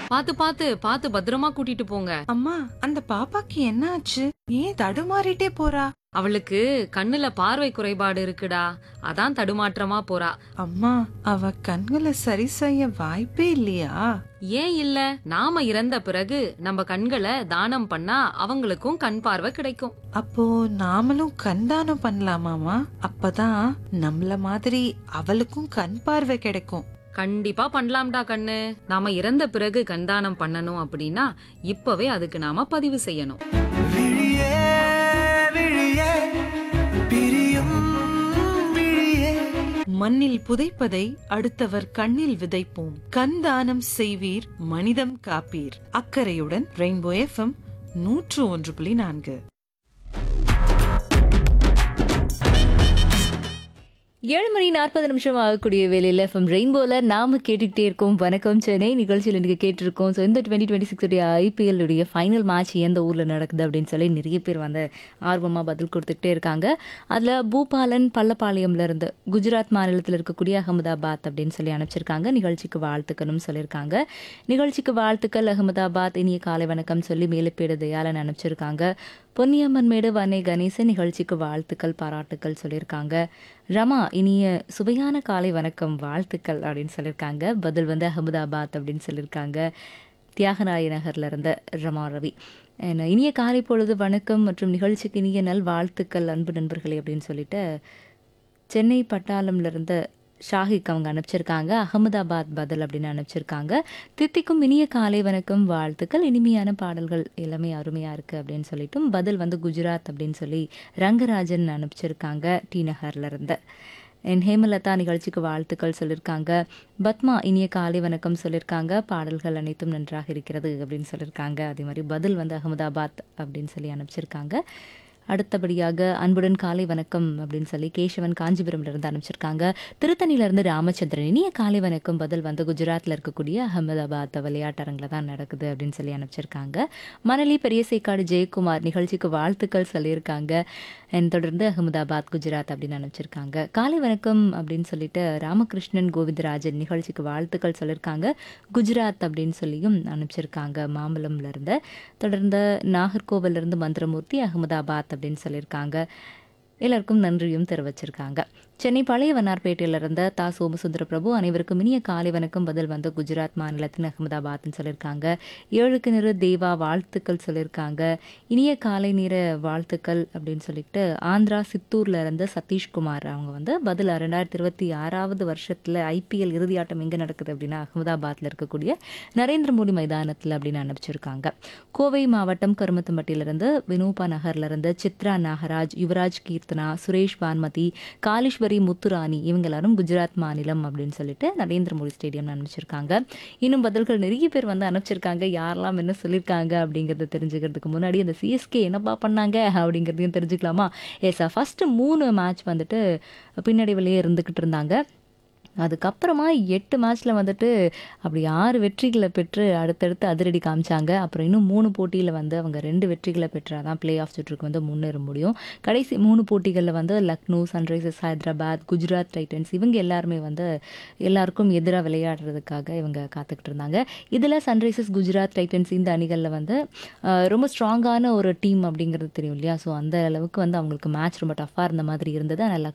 பாத்து பாத்து பாத்து பத்திரமா கூட்டிட்டு போங்க. அம்மா, அந்த பாப்பாக்கு என்ன ஆச்சு? ஏன் தடுமாறிட்டே போறா? அவளுக்கு கண்ணுல பார்வை குறைபாடு இருக்குடா, அதான் தடுமாற்றமா போறா. அம்மா, அவ கண்களை சரி செய்ய வாய்ப்பே இல்லையா? ஏன் இல்ல, நாம இறந்த பிறகு நம்ம கண்களை தானம் பண்ணா அவங்களுக்கும் கண் பார்வை கிடைக்கும். அப்போ நாமளும் கண் தானம் பண்ணலாமாமா? அப்பதான் நம்மள மாதிரி அவளுக்கும் கண் பார்வை கிடைக்கும். கண்டிப்பா பண்ணலாம்டா கண்ணு. நாம இறந்த பிறகு கண்தானம் பண்ணணும் அப்படின்னா இப்பவே அதுக்கு நாம பதிவு செய்யணும். விழியே விழியே பிரியும் விழியே. மண்ணில் புதைப்பதை அடுத்தவர் கண்ணில் விதைப்போம். கண் தானம் செய்வீர், மனிதம் காப்பீர். அக்கறையுடன் ரெயின்போ FM 101.4. 7:40 ஆகக்கூடிய வேலையில் FM ரெயின்போல நாம கேட்டுக்கிட்டே இருக்கோம் வணக்கம் சென்னை நிகழ்ச்சியில் நீங்கள் கேட்டிருக்கோம். ஸோ இந்த 2026 IPL உடைய ஃபைனல் மேட்ச் எந்த ஊரில் நடக்குது அப்படின்னு சொல்லி நிறைய பேர் வந்து ஆர்வமாக பதில் கொடுத்துக்கிட்டே இருக்காங்க. அதில் பூபாலன் பள்ளப்பாளையம்ல இருந்து குஜராத் மாநிலத்தில் இருக்கக்கூடிய அகமதாபாத் அப்படின்னு சொல்லி அனுப்பிச்சிருக்காங்க. நிகழ்ச்சிக்கு வாழ்த்துக்கள்னு சொல்லியிருக்காங்க. நிகழ்ச்சிக்கு வாழ்த்துக்கள் அகமதாபாத், இனிய காலை வணக்கம் சொல்லி மேலப்பேடு தயாளன் அனுப்பிச்சிருக்காங்க. பொன்னியம்மன் மேடு வன்னை கணேசன் நிகழ்ச்சிக்கு வாழ்த்துக்கள் பாராட்டுக்கள் சொல்லியிருக்காங்க. ரமா, இனிய சுவையான காலை வணக்கம் வாழ்த்துக்கள் அப்படின்னு சொல்லியிருக்காங்க. பதில் வந்து அகமதாபாத் அப்படின்னு சொல்லியிருக்காங்க. தியாகராய நகர்ல இருந்த ரமா ரவி. இனிய காலை பொழுது வணக்கம் மற்றும் நிகழ்ச்சிக்கு இனிய நல் வாழ்த்துக்கள் அன்பு நண்பர்களே அப்படின்னு சொல்லிட்டு சென்னை பட்டாளம்ல இருந்த ஷாஹிக் அவங்க அனுப்பிச்சிருக்காங்க. அகமதாபாத் பதில் அப்படின்னு அனுப்பிச்சிருக்காங்க. தித்திக்கும் இனிய காலை வணக்கம் வாழ்த்துக்கள், இனிமையான பாடல்கள் எல்லாமே அருமையாக இருக்குது அப்படின்னு சொல்லிட்டும் பதில் வந்து குஜராத் அப்படின்னு சொல்லி ரங்கராஜன் அனுப்பிச்சிருக்காங்க டி நகர்ல இருந்து. என் ஹேமலதா நிகழ்ச்சிக்கு வாழ்த்துக்கள் சொல்லியிருக்காங்க. பத்மா இனிய காலை வணக்கம் சொல்லியிருக்காங்க. பாடல்கள் அனைத்தும் நன்றாக இருக்கிறது அப்படின்னு சொல்லியிருக்காங்க. அதே மாதிரி பதில் வந்து அகமதாபாத் அப்படின்னு சொல்லி அனுப்பிச்சிருக்காங்க. அடுத்தபடியாக அன்புடன் காலை வணக்கம் அப்படின்னு சொல்லி கேசவன் காஞ்சிபுரம்ல இருந்து அனுப்பிச்சிருக்காங்க. திருத்தணியிலிருந்து ராமச்சந்திரன் இனிய காலை வணக்கம், பதில் வந்து குஜராத்தில் இருக்கக்கூடிய அகமதாபாத் விளையாட்டரங்கில் தான் நடக்குது அப்படின்னு சொல்லி அனுப்பிச்சிருக்காங்க. மணலி பெரியசேக்காடு ஜெயக்குமார் நிகழ்ச்சிக்கு வாழ்த்துக்கள் சொல்லியிருக்காங்க. தொடர்ந்து அகமதாபாத் குஜராத் அப்படின்னு அனுப்பிச்சிருக்காங்க. காலை வணக்கம் அப்படின்னு சொல்லிட்டு ராமகிருஷ்ணன் கோவிந்தராஜன் நிகழ்ச்சிக்கு வாழ்த்துக்கள் சொல்லியிருக்காங்க. குஜராத் அப்படின்னு சொல்லியும் அனுப்பிச்சிருக்காங்க மாம்பழம்ல இருந்து. தொடர்ந்து நாகர்கோவில்ல இருந்து மந்திரமூர்த்தி அகமதாபாத் அப்படின்னு சொல்லியிருக்காங்க. எல்லாருக்கும் நன்றியும் தெரிவிச்சிருக்காங்க. சென்னை பழைய வண்ணார்பேட்டையில இருந்த தா சோமசுந்தர பிரபு அனைவருக்கும் இனிய காலை வணக்கம், பதில் வந்து குஜராத் மாநிலத்தின் அகமதாபாத்னு சொல்லியிருக்காங்க. 7க்கு நிற தேவா வாழ்த்துக்கள் சொல்லியிருக்காங்க. இனிய காலை நேர வாழ்த்துக்கள் அப்படின்னு சொல்லிட்டு ஆந்திரா சித்தூர்ல இருந்த சதீஷ்குமார் அவங்க வந்து பதில் 2026 வருஷத்துல IPL இறுதியாட்டம் எங்கே நடக்குது அப்படின்னா அகமதாபாத்ல இருக்கக்கூடிய நரேந்திர மோடி மைதானத்தில் அப்படின்னு அனுப்பிச்சிருக்காங்க. கோவை மாவட்டம் கருமத்தம்பட்டியிலிருந்து வினோபா நகர்ல இருந்து சித்ரா நாகராஜ், யுவராஜ் கீர்த்தனா, சுரேஷ் பான்மதி, காலேஸ்வரி முத்துராணி இவங்க எல்லாரும் குஜராத் மாநிலம் அப்படின்னு சொல்லிட்டு நரேந்திர மோடி ஸ்டேடியம் அனுப்பிச்சிருக்காங்க. இன்னும் பதில்கள் நிறைய பேர் வந்து அனுப்பிச்சிருக்காங்க. யாரெல்லாம் என்ன சொல்லியிருக்காங்க அப்படிங்கிறத தெரிஞ்சுக்கிறதுக்கு முன்னாடி அந்த CSK என்னப்பா பண்ணாங்க அப்படிங்கிறதையும் தெரிஞ்சுக்கலாமா? ஃபர்ஸ்ட் 3 மேட்ச் வந்துட்டு பின்னடைவிலேயே இருந்துக்கிட்டு இருந்தாங்க. அதுக்கப்புறமா 8 மேட்ச்சில் வந்துட்டு அப்படி 6 வெற்றிகளை பெற்று அடுத்தடுத்து அதிரடி காமிச்சாங்க. அப்புறம் இன்னும் 3 போட்டியில் வந்து அவங்க 2 வெற்றிகளை பெற்றால் தான் பிளே ஆஃப் சுற்றுக்கு வந்து முன்னேற முடியும். கடைசி 3 போட்டிகளில் வந்து லக்னோ, சன்ரைசர்ஸ் ஹைதராபாத், குஜராத் டைட்டன்ஸ் இவங்க எல்லாருமே வந்து எல்லாருக்கும் எதிராக விளையாடுறதுக்காக இவங்க காத்துக்கிட்டு இருந்தாங்க. இதில் சன்ரைசர்ஸ், குஜராத் டைட்டன்ஸ் இந்த அணிகளில் வந்து ரொம்ப ஸ்ட்ராங்கான ஒரு டீம் அப்படிங்கிறது தெரியும் இல்லையா? ஸோ அந்த அளவுக்கு வந்து அவங்களுக்கு மேட்ச் ரொம்ப டஃப்பாக இருந்த மாதிரி இருந்தது. ஆனால்